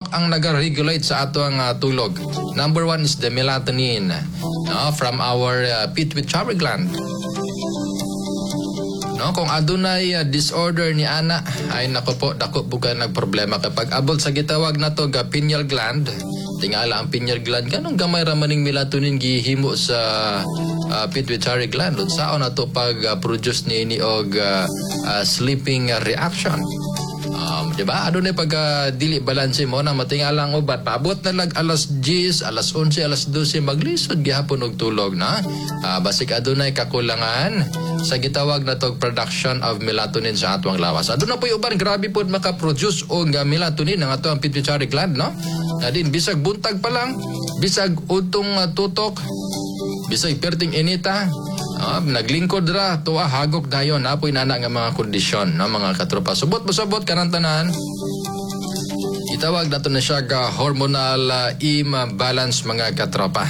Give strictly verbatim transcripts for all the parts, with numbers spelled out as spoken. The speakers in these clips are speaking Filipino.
ang nag-regulate sa ato ang uh, tulog. Number one is the melatonin no, from our uh, pituitary gland. No, kung adunay uh, disorder ni ana, ay nako po, dako buka nagproblema kapag abot sa gitawag na to ga pineal gland. Tingala ang pineal gland kanong gamay ra maning melatonin gihimo sa uh, pituitary gland. Unsaon na to pag uh, produce niini og uh, uh, sleeping uh, reaction. Um, diba? Adunay pag uh, dili balanse mo na matingala ang ubat. Paabot na lag alas diyes, alas onse, alas dose maglisod gihapon og tulog na. Uh, basig adunay kakulangan sa gitawag na tog production of melatonin sa atong lawas. Aduna po uban grabe po maka-produce og uh, melatonin ang atong pituitary gland, no? Na din bisag buntag pa lang, bisag utong uh, tutok, bisag perting inita, uh, naglingkod ra tuwa hagok dayon apoy nana nga mga kondisyon no mga katropa. Subot mo sabot kanang tanan. Itawag nato na siya ga hormonal uh, imbalance mga katropa.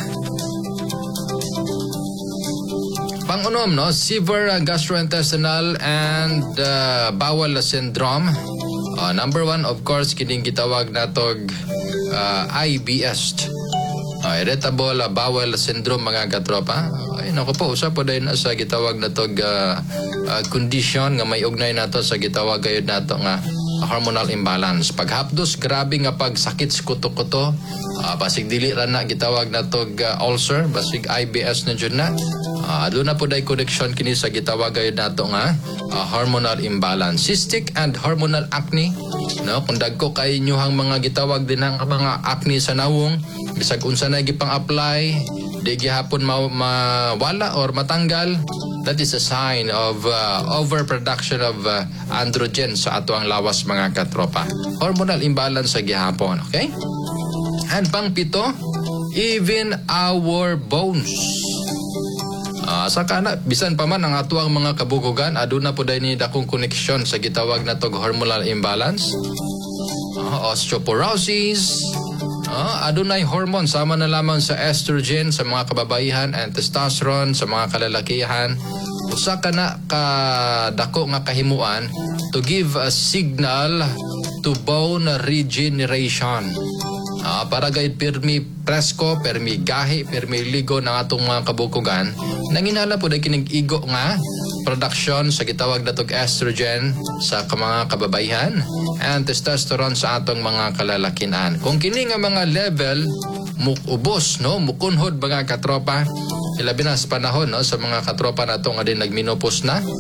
Pangunom no, severe uh, gastrointestinal and uh, bowel syndrome. Uh, number one, of course, kining gitawag natog uh, I B S. Uh, irritable uh, bowel syndrome mga katropa. Ay nako po, usa po dahil na sa gitawag natog uh, uh, condition nga may ugnay nato sa gitawag gayud nato nga hormonal imbalance. Paghapdos, grabe nga pagsakit sa kuto-kuto. Uh, basig dili ra na gitawag natog uh, ulcer, basig I B S na dyan na. Uh, doon na po dahil connection kini sa gitawag gayud nato nga uh, hormonal imbalance. Cystic and hormonal acne. No, kung dagko kay inyuhang mga gitawag din ang mga acne sa nawong, bisag unsa na gipang apply, di gihapon ma mawala or matanggal, that is a sign of uh, overproduction of uh, androgen sa ato ang lawas mga katropa. Hormonal imbalance sa gihapon, okay? And pang pito, even our bones. Uh, sa kana, bisan pa man ang atuang mga kabukugan, aduna po dahil ni dakong koneksyon sa gitawag na tog hormonal imbalance. Uh, osteoporosis, uh, adunay hormone sama na lamang sa estrogen sa mga kababaihan and testosterone sa mga kalalakihan. Usa ka na ka dako nga kahimuan to give a signal to bone regeneration. Uh, para gayud pirmi presko, permi gahi, permi ligo ng atong mga kabukugan. Nanginala po dahil kinig-igo nga production sa gitawag na tog estrogen sa mga kababaihan and testosterone sa atong mga kalalakinan. Kung kini nga mga level mukubos, no, mukunhod mga katropa, ilabi na sa panahon no, sa mga katropa na ito nga din nagminopos na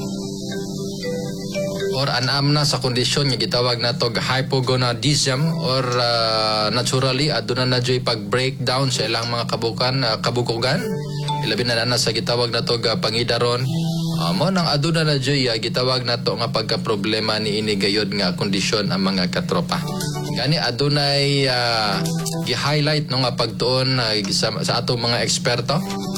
or anam na sa kondisyon nga gitawag na tog hypogonadism or uh, naturally aduna na joy pag-breakdown sa ilang mga kabukan uh, kabukugan. Ilabi na na sa gitawag na tog uh, pangidaron. Uh, mo nang aduna na joy uh, gitawag na to nga pagka-problema ni ini gayod nga kondisyon ang mga katropa. Gani adunay uh, gi-highlight no nga pagtuon uh, sa, sa atong mga eksperto.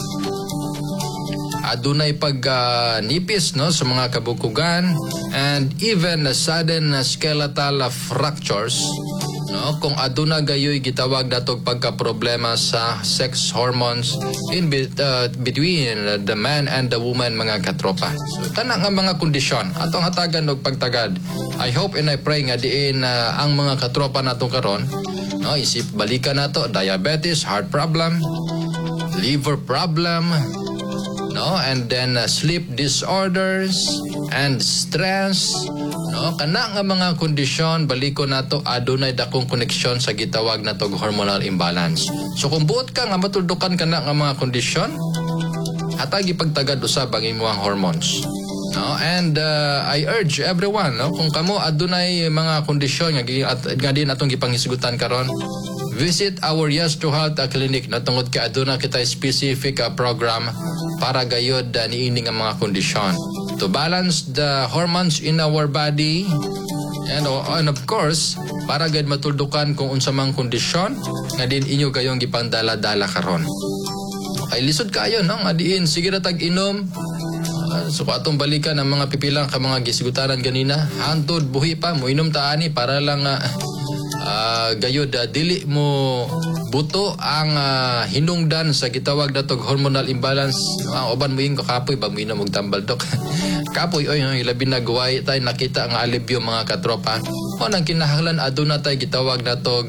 Adunay pag-nipis uh, no sa mga kabukugan and even uh, sudden uh, skeletal uh, fractures no kung aduna gayoy gitawag natog pagka-problema sa sex hormones in be, uh, between uh, the man and the woman mga katropa. So tanang nga mga kondisyon atong hatagan og pagtagad. I hope and I pray nga diin uh, ang mga katropa natong karon no isip balikan nato diabetes, heart problem, liver problem, no and then uh, sleep disorders and stress no kana nga mga kondisyon baliko nato adunay dakong koneksyon sa gitawag na tog hormonal imbalance. So kung buot ka nga matuldukan kana nga mga kondisyon hatagi pagtagad usab ang imong hormones no and uh, I urge everyone no kung kamo adunay mga kondisyon nga at nga din atong gipanghisgutan karon, visit our Yes to Health uh, clinic na tungod kay aduna kita specific uh, program para gayod uh, niini nga mga kondisyon to balance the hormones in our body and, uh, and of course para gayud matuldukan kung unsa mang kondisyon nga din inyo gayong gipandala-dala karon. Okay, lisod kayo no nga diin sige ra tag inom. Uh, so atong balikan ang mga pipilang ka mga gisgutaran ganina hantod buhi pa mo inom ta ani para lang uh, Uh, gayod uh, dili mo buto ang uh, hinungdan sa gitawag na tog hormonal imbalance. Ang uh, uban mo yung kakapoy bag mo inom og tambal dok. Kapoy oy oy labi na guway tay nakita ang alibyo mga katropa. O nang kinahanglan aduna tay gitawag na tog